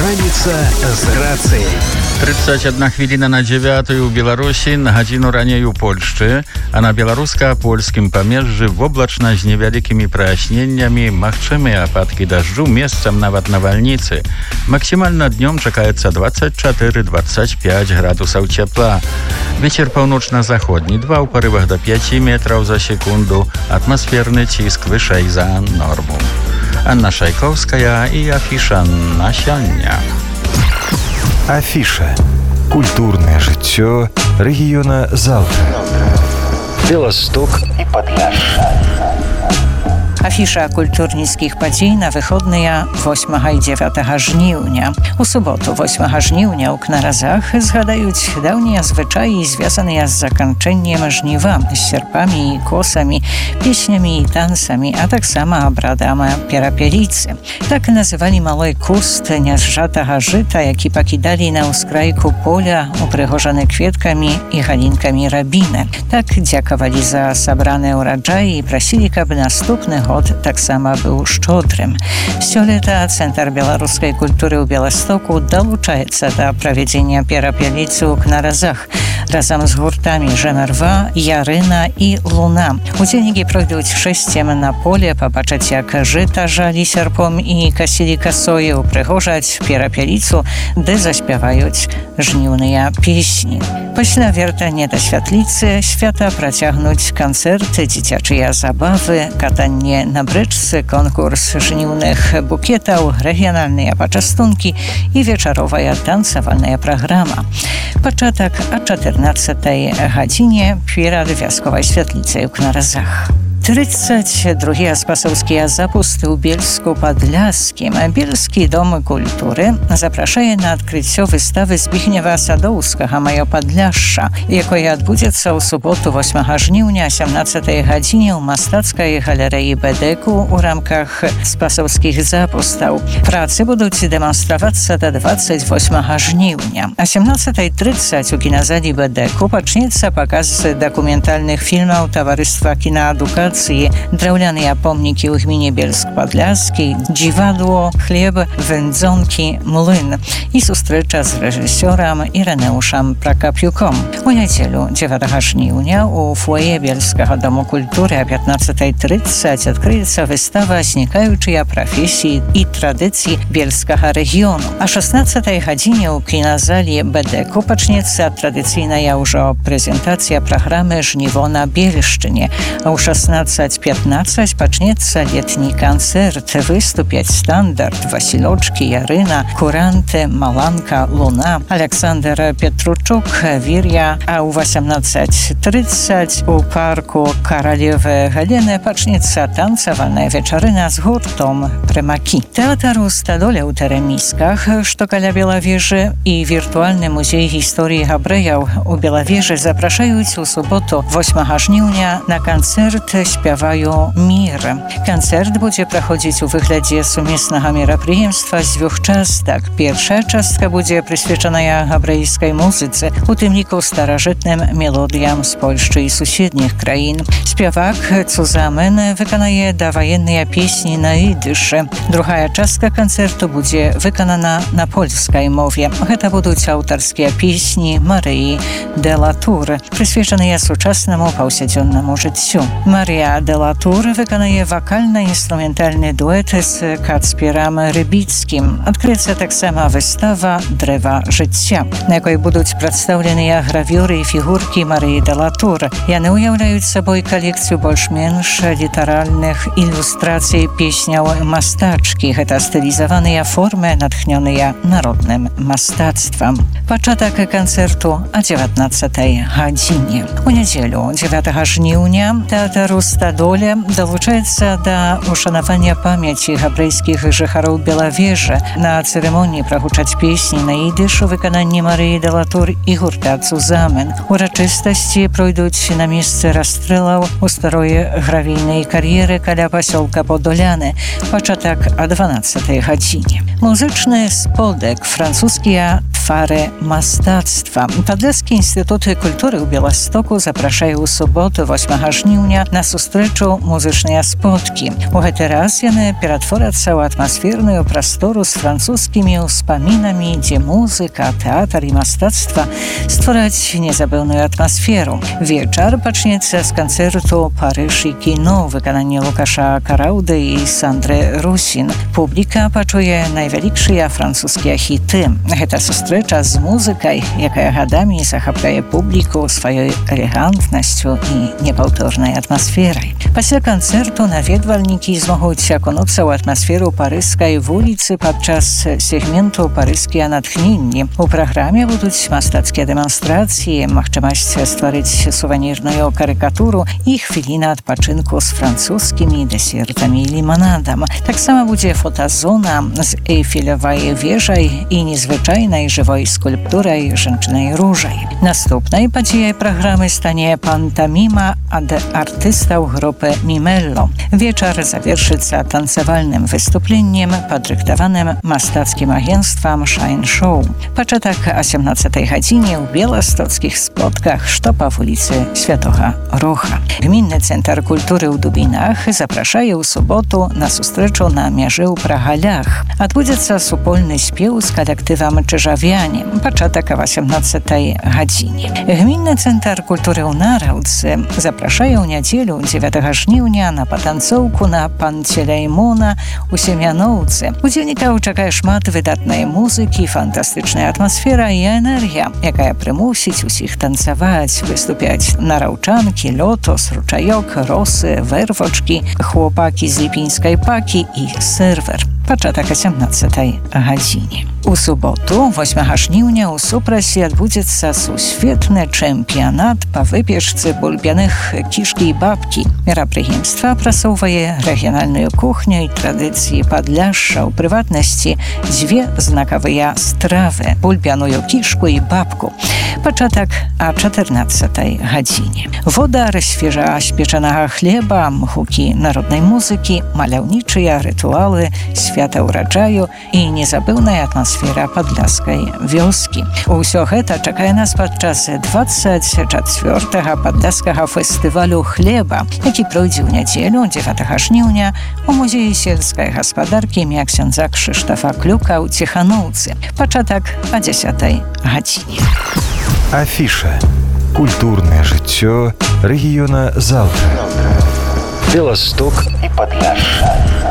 Раніца з рацыяй. 31 хвіліна на 9 у Беларусі, на гадзіну раней у Польшчы, а на беларуска-польскім памежжы воблачна з невялікімі праясненнямі, магчымыя ападкі дажджу, месцам нават навальніцы. Максімальна днём чакаецца 24-25 градусаў цепла. Вецер паўночна-заходні, 2 ў парывах до 5 метраў за секунду, атмасферны ціск вышэй за норму. Анна Шайковская і афіша на сёння. Афіша. Культурнае жыццё рэгіёна заўтра. Беласток і Падляшша. Афіша культурніцкіх падзей на выходныя 8 і 9 жніўня. У суботу 8 жніўня ў Кнаразах згадаюць даўнія звычаі, звязаныя з заканчэннем жніва, з серпамі і косамі, песнямі і танцамі, а таксама абрадам перапеліцы. Так называлі малой куст нязжатага жыта, які пакідалі на ўскрайку поля, упрыгожаны кветкамі і галінкамі рабіны. Так дзякавалі за сабраныя ўраджаі і прасілі, каб наступны год таксама быў шчодрым. Сёлета Цэнтр беларускай культуры ў Беластоку далучаецца да правядзення перапеліцы ў Кнаразах разам з гуртамі «Жэмерва», «Ярына» і «Луна». Удзельнікі пройдуць шэсцем на поле, пабачаць, як жыта жалі серпом і касілі касой, упрыгожаць перапеліцу, ды заспяваюць жніўныя песні. Пасля вяртання да святліцы свята працягнуць канцэрты, дзіцячыя забавы, катанне на брычцы, конкурс жніўных букетаў, рэгіянальныя пачастункі і вечаровая танцавальная праграма. Пачатак о 14 гадзіне перад вясковай святліцай у Кнаразах. 32 спасаўскія запусты ў Бельску-Падляскім. Бельскі дом культуры запрашае на адкрыццё выставы Збігнева Садоўскага «Маё Падляшша», якое адбудзецца ў суботу 8 жніўня 17 гадзіне ў мастацкай галерэі Бэдэку ў рамках спасаўскіх запустаў. Працы будуць дэманстравацца да 28 жніўня. А 17:30 у кіназалі Бэдэку пачнецца паказ дакументальных фільмаў таварыства кінаадукацыі «Драўляныя помнікі ў гміне Бельск-Падляскі», «Дзівадло», «Хлеб», «Вэндзонкі», «Млын» і сустрэча з рэжысёрам Ірэнеушам Пракапюком. У нядзелю 9 жніўня у фоє Бельскага дому культуры о 15:30 адкрыецца выстава «Знікаючыя прафесіі і традыцыі бельскага рэгіёну». А 16 гадзіне ў кіназалі Бэдэку пачнецца традыцыйная ўжо прэзентацыя праграмы «Жніво на Бельшчыне». А ў 16:15 пачнецца летні канцэрт. Выступяць «Стандарт», «Васілёчкі», «Ярына», «Куранты», «Маланка», «Луна», Александр Петручук, «Вір'я». А ў 18:30 у парку «Каралевы Галіны» пачнецца танцавальная вечарына з гуртом «Прымакі». Тэатр у Стадоле ў Тэрэмісках, што каля Белавежы, і віртуальны музей гісторыі габрэяў у Белавежы запрашаюць у суботу 8 жніўня на канцэрт «Спяваю мір». Канцэрт будзе праходзіць у выглядзе сумеснага мерапрыемства з 2 частак. Першая частка будзе прысвечаная габрэйскай музыцы, у тым ліку старажытным мелодыям з Польшчы і суседніх краін. Спявак Цузамен выканае даваенныя песні на ідышы. Другая частка канцэрту будзе выканана на польскай мове. Гэта будуць аўтарскія песні Марыі де ла Тур, прысвечаныя сучаснаму паўсядзённаму жыццю. Марія де ла Тур выканае вакальна-інструментальны дуэт з Кацперам Рыбіцкім. Адкрыецца таксама выстава «Дрэва жыцця», на якой будуць прадстаўленыя гравюры і фігуркі Марыі де ла Тур. Яны ўяўляюць сабой калекцыю больш-менш літаральных ілюстрацый песняў мастачкі. Гэта стылізаваныя формы, натхнёныя народным мастацтвам. Пачатак канцэрту о 19 гадзіне. У нядзелю 9 жніўня тэатр у Стадоле далучаецца да ушанавання памяці габрэйскіх жыхароў Белавежы. На цырымоніі прагучаць песні на ідыш у выкананні Марыі де ла Тур і гурта Цузамен. Урачыстасці пройдуць на месцы расстрэлаў у старой гравійнай кар'еры каля пасёлка Подоляны. Пачатак о 12 гадзіне. Музычны сподак, французскія Фары мастацтва. Падляскі інстытуты культуры ў Беластоку запрашае ў суботу 8 жніўня на сустрэчу музычныя споткі. У гэты раз яны ператворацца ў атмасферную прастору з французскімі ўспамінамі, дзе музыка, тэатр і мастацтва створаць незабыўную атмасферу. Вечар пачнецца з канцэрту «Парыж і кіно» выкананне Лукаша Караўды і Сандры Русін. Публіка пачуе найвялікшыя французскія хіты. Гэта сустрэча з музыкай, якая гадамі захапляе публіку сваёй элегантнасцю і непаўторнай атмасферай. Пасля канцэрту наведвальнікі змогуць акунуцца ў атмасферу парыжскай вуліцы падчас сегменту «Парыжскія натхненні». У праграме будуць мастацкія дэманстрацыі, магчымасць стварыць сувенірную карыкатуру і хвіліна адпачынку з французскімі дэсертамі і ліманадам. Таксама будзе фотазона з эйфелевай вежай і незвычайнай жывой скульптурай жанчынай-ружай. Наступнай падзеяй праграмы стане пантаміма ад артыстаў групы «Мімелло». Вечар завершыцца танцавальным выступленнем, падрыхтаваным мастацкім агенцтвам «Шайн Шоу». Пачатак о 17 гадзіне ў беластоцкіх спотках, што па вуліцы Святога Роха. Гмінны цэнтр культуры ў Дубінах запрашае ў суботу на сустрэчу на мяжы ў Прагалях. Адбудзецца супольны спеў з калектывам «Чыжавяне». Пачатак о 18 гадзіне. Гмінны цэнтр культуры ў Нараўцы запрашае ў нядзелю 9 жніўня на патанцоўку на Панцелеймона у Семяноўцы. Удзельнікаў чакае шмат выдатнай музыкі, фантастычная атмасфера і энергія, якая прымусіць усіх танцаваць, выступяць нараўчанкі, лётос, ручаёк, росы, вэрвочкі, хлопакі з ліпінскай пакі і сэрвер. Пачатак о 17 гадзіне. У суботу, 8 жніўня, у Супрасе адбудзецца сусветны чэмпіянат па выпечцы бульбяных кішкі і бабкі. Мерапрыемства прасоўвае рэгіянальную кухню і традыцыі Падляшша, у прыватнасці дзве знакавыя стравы – бульбяную кішку і бабку. Пачатак о 14 гадзіне. Водар свежа спечанага хлеба, гукі народнай музыкі, маляўнічыя рытуалы, свята ўраджаю і незабыўная атмасфера падляскай вёскі. Усё гэта чакае нас падчас 24-га падляскага фестывалю хлеба, які пройдзе ў нядзелю 9 жніўня у музеі сельскай гаспадаркі імя ксяндза Крzysztofa Клюка ў Ціханоўцы. Пачатак о 10 гадзіне. Афіша. Культурнае жыццё рэгіёна заўтра. Беласток і Падляшша.